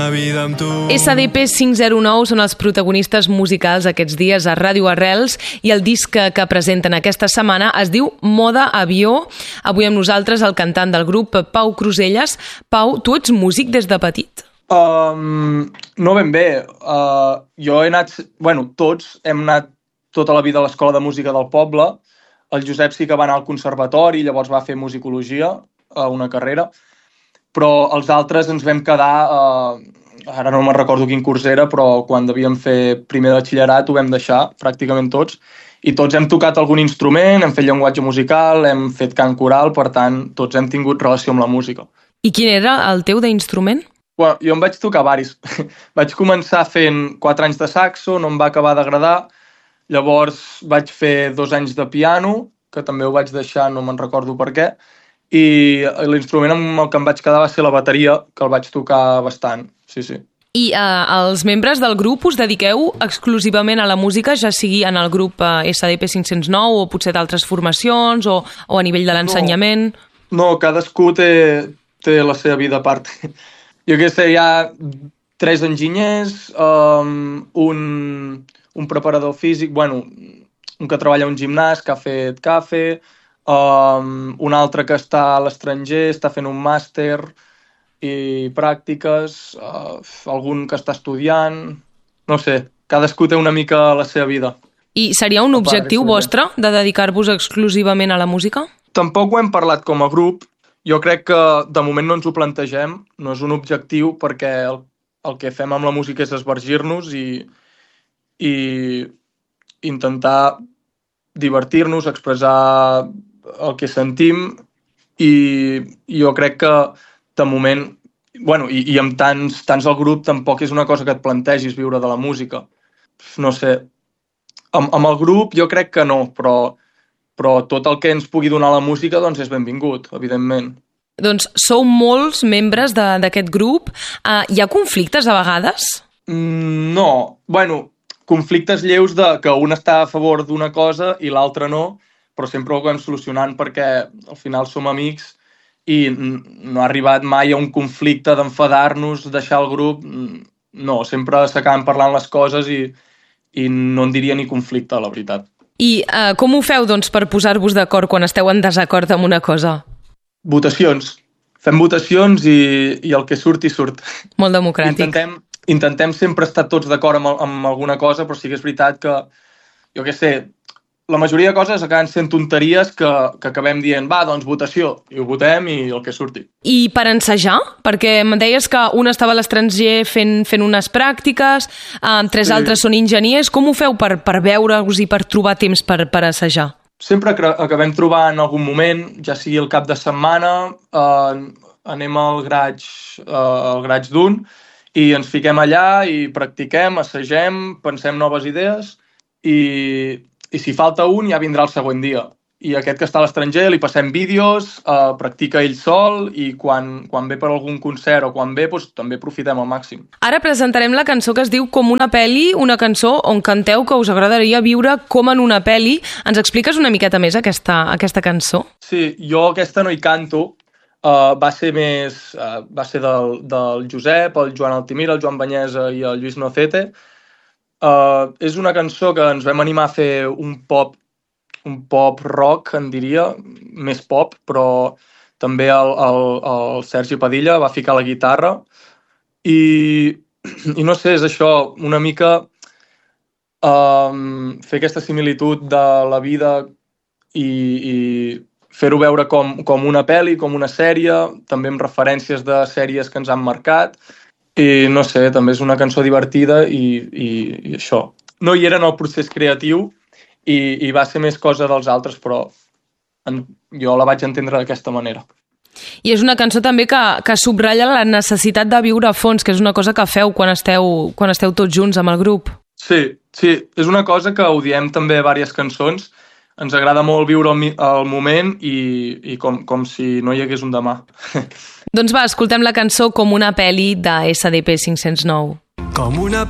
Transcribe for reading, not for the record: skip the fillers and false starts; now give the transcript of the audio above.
SDP 509 són els protagonistes musicals aquests dies a Ràdio Arrels i el disc que presenten aquesta setmana es diu Moda Avió. Avui amb nosaltres el cantant del grup, Pau Cruselles. Pau, tu ets músic des de petit? No ben bé. Jo he anat... tots hem anat tota la vida a l'escola de música del poble. El Josep sí que va anar al conservatori, llavors va fer musicologia, una carrera. Però els altres ens vam quedar, ara no me'n recordo quin curs era, però quan devíem fer primer de batxillerat ho vam deixar, pràcticament tots, i tots hem tocat algun instrument, hem fet llenguatge musical, hem fet cant coral, per tant, tots hem tingut relació amb la música. I quin era el teu d'instrument? Jo em vaig tocar varis. Vaig començar fent 4 anys de saxo, no em va acabar d'agradar, llavors vaig fer 2 anys de piano, que també ho vaig deixar, no me'n recordo per què, i l'instrument amb el que em vaig quedar va ser la bateria, que el vaig tocar bastant, sí. I els membres del grup us dediqueu exclusivament a la música, ja sigui en el grup SDP 509 o potser d'altres formacions o a nivell de l'ensenyament? No, cadascú té la seva vida a part. Jo què sé, hi ha 3 enginyers, un preparador físic, un que treballa a un gimnàs, que ha fet cafè, un altre que està a l'estranger, està fent un màster i pràctiques, algun que està estudiant, no sé, cadascú té una mica la seva vida. I seria un objectiu vostre de dedicar-vos exclusivament a la música? Tampoc ho hem parlat com a grup, jo crec que de moment no ens ho plantegem, no és un objectiu perquè el que fem amb la música és esbargir-nos i intentar divertir-nos, expressar el que sentim i jo crec que de moment, i amb tants al grup tampoc és una cosa que et plantegis viure de la música. No sé, amb el grup jo crec que no, però tot el que ens pugui donar la música doncs és benvingut, evidentment. Doncs sou molts membres d'aquest grup. Hi ha conflictes a vegades? No, conflictes lleus de que un està a favor d'una cosa i l'altre no, però sempre ho acabem solucionant perquè al final som amics i no ha arribat mai a un conflicte d'enfadar-nos, deixar el grup. No, sempre s'acaben parlant les coses i no en diria ni conflicte, la veritat. I com ho feu, doncs, per posar-vos d'acord quan esteu en desacord amb una cosa? Votacions. Fem votacions i el que surti, surt. Molt democràtic. Intentem sempre estar tots d'acord amb alguna cosa, però sí que és veritat que, jo què sé, la majoria de coses acaben sent tonteries que acabem dient, doncs votació, i ho votem i el que surti. I per ensejar? Perquè em deies que un estava a l'estranger fent unes pràctiques, 3 altres són enginyers. Com ho feu per veure-us i per trobar temps per assajar? Sempre acabem trobant en algun moment, ja sigui el cap de setmana, anem al graig d'un, i ens fiquem allà i practiquem, assagem, pensem noves idees i si falta un ja vindrà el següent dia. I aquest que està a l'estranger li passem vídeos, practica ell sol i quan ve per algun concert o quan ve també aprofitem al màxim. Ara presentarem la cançó que es diu Com una pel·li, una cançó on canteu que us agradaria viure com en una pel·li. Ens expliques una miqueta més aquesta cançó? Sí, jo aquesta no hi canto. Va ser del Josep, el Joan Altimira, el Joan Banyesa i el Lluís Nocete. És una cançó que ens vam animar a fer un pop rock, en diria, més pop, però també el Sergi Padilla va ficar la guitarra i no sé, és això, una mica fer aquesta similitud de la vida i fer-ho veure com una pel·li, com una sèrie, també amb referències de sèries que ens han marcat. I no sé, també és una cançó divertida i això. No hi era en el procés creatiu i va ser més cosa dels altres, però jo la vaig entendre d'aquesta manera. I és una cançó també que subratlla la necessitat de viure a fons, que és una cosa que feu quan esteu tots junts amb el grup. Sí, és una cosa que ho diem també a diverses cançons. Ens agrada molt viure el moment i com si no hi hagués un demà. Doncs va, escoltem la cançó Com una pel·li de SDP 509. Com una